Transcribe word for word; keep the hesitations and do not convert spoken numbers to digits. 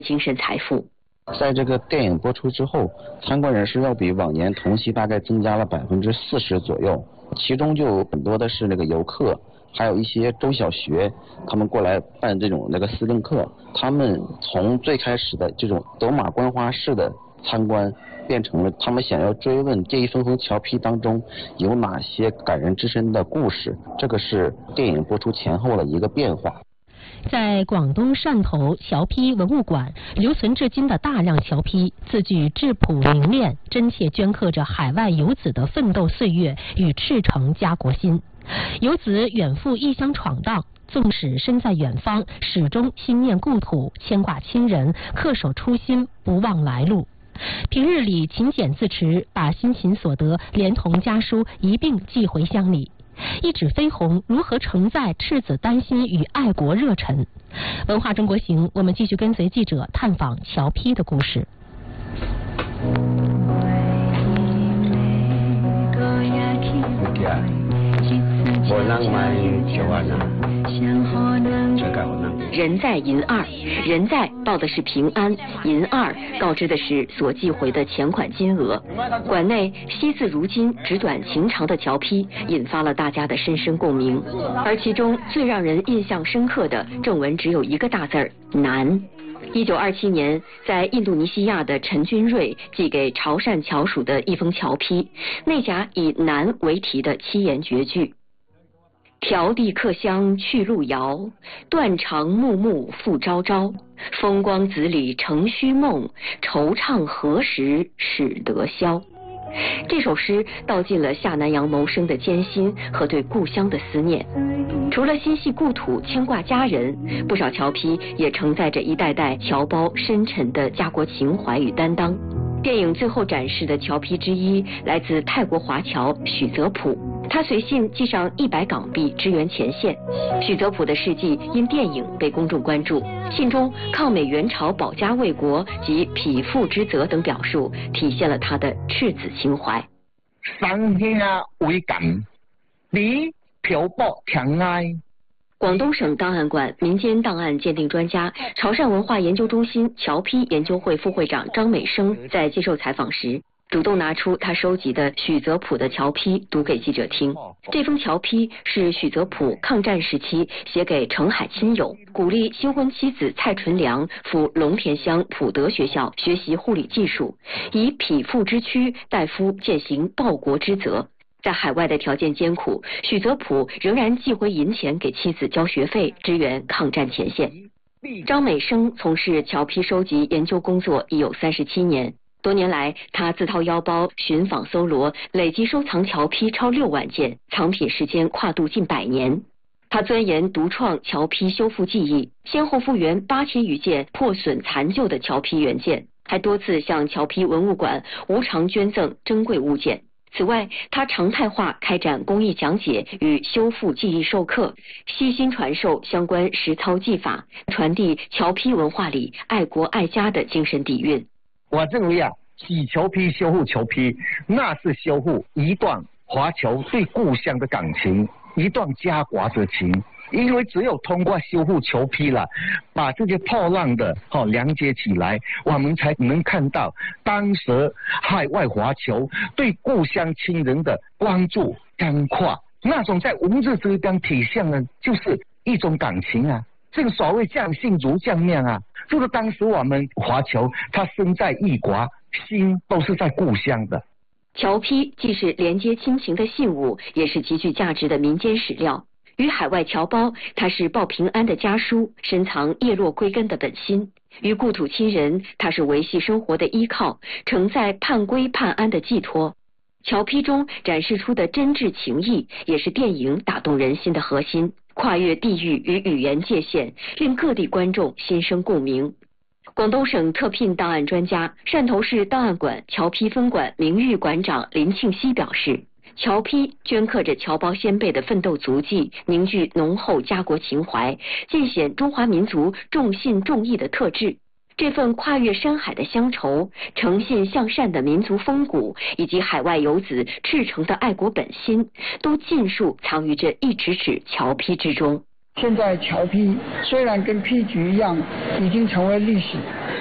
精神财富。 在这个电影播出之后，参观人数要比往年同期大概增加了百分之四十左右，其中就有很多的是那个游客，还有一些中小学，他们过来办这种那个司令课，他们从最开始的这种走马观花式的参观，变成了他们想要追问这一封封侨批当中有哪些感人至深的故事，这个是电影播出前后的一个变化。 在广东汕头侨批文物馆留存至今的大量侨批，字句质朴凝练，真切镌刻着海外游子的奋斗岁月与赤诚家国心。游子远赴异乡闯荡，纵使身在远方，始终心念故土，牵挂亲人，恪守初心，不忘来路。平日里勤俭自持，把辛勤所得连同家书一并寄回乡里。一纸飞鸿如何承载赤子丹心与爱国热忱？文化中国行，我们继续跟随记者探访侨批的故事。 人在银二，人在报的是平安，银二告知的是所寄回的钱款金额。馆内惜字如金、纸短情长的侨批引发了大家的深深共鸣，而其中最让人印象深刻的正文只有一个大字儿“难”。一九二七年，在印度尼西亚的陈君瑞寄给潮汕侨属的一封侨批，内夹以“难”为题的七言绝句。迢递客乡去路遥，断肠木木复朝朝。风光子里成虚梦，惆怅何时始得消。这首诗道尽了下南洋谋生的艰辛和对故乡的思念。除了心系故土、牵挂家人，不少侨批也承载着一代代侨胞深沉的家国情怀与担当。电影最后展示的侨批之一来自泰国华侨许泽普，他随信寄上一百港币支援前线。许泽普的事迹因电影被公众关注，信中抗美援朝、保家卫国及匹夫之责等表述，体现了他的赤子情怀。 生下为感，你漂泊天涯。 广东省档案馆民间档案鉴定专家、潮汕文化研究中心侨批研究会副会长张美生在接受采访时，主动拿出他收集的许泽普的侨批读给记者听。这封侨批是许泽普抗战时期写给澄海亲友，鼓励新婚妻子蔡纯良赴龙田乡普德学校学习护理技术，以匹夫之躯代夫践行报国之责。在海外的条件艰苦，许泽普仍然寄回银钱给妻子交学费，支援抗战前线。张美生从事侨批收集研究工作已有三十七年，多年来他自掏腰包寻访搜罗，累计收藏侨批超六万件，藏品时间跨度近百年。他钻研独创侨批修复技艺，先后复原八千余件破损残旧的侨批原件，还多次向侨批文物馆无偿捐赠珍贵物件。此外，他常态化开展公益讲解与修复技艺授课，悉心传授相关实操技法，传递侨批文化里爱国爱家的精神底蕴。 我认为啊，洗侨批、修复侨批，那是修复一段华侨对故乡的感情，一段家国之情。因为只有通过修复侨批了，把这些破烂的哦连接起来，我们才能看到当时海外华侨对故乡亲人的关注关怀，那种在文字之间体现的就是一种感情啊。正所谓将信如将面啊，就是当时我们华侨他身在异国，心都是在故乡的。 侨批既是连接亲情的信物，也是极具价值的民间史料。与海外侨胞，它是报平安的家书，深藏叶落归根的本心；与故土亲人，它是维系生活的依靠，承载盼归盼安的寄托。侨批中展示出的真挚情谊，也是电影打动人心的核心，跨越地域与语言界限，令各地观众心生共鸣。广东省特聘档案专家、汕头市档案馆侨批分馆名誉馆长林庆熙表示，侨批镌刻着侨胞先辈的奋斗足迹，凝聚浓厚家国情怀，尽显中华民族重信重义的特质。这份跨越山海的乡愁，诚信向善的民族风骨，以及海外游子赤诚的爱国本心，都尽数藏于这一纸纸侨批之中。 现在侨批虽然跟批局一样已经成为历史，